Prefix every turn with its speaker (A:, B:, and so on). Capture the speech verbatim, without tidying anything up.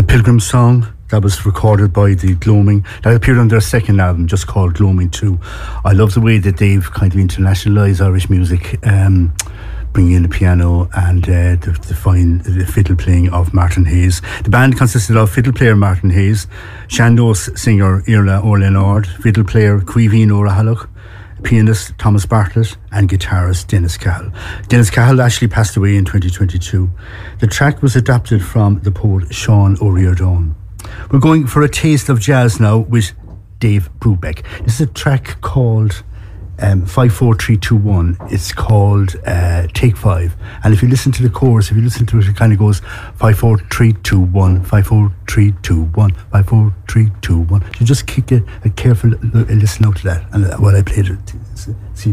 A: Pilgrim Song, that was recorded by the Gloaming. That appeared on their second album, just called Gloaming two. I love the way that they've kind of internationalised Irish music, um, bringing in the piano and uh, the, the fine the fiddle playing of Martin Hayes. The band consisted of fiddle player Martin Hayes, Shandos singer Irla Orlenard, fiddle player Cuivine O'Rahalloch, pianist Thomas Bartlett, and guitarist Dennis Cahill. Dennis Cahill actually passed away in twenty twenty-two. The track was adapted from the poet Sean O'Riordan. We're going for a taste of jazz now with Dave Brubeck. This is a track called um, five four three two one. It's called uh, Take Five. And if you listen to the chorus, if you listen to it, it kind of goes five four three two one, five four three two one, five four three two one. So just keep a, a careful listen out to that. And while I played it, see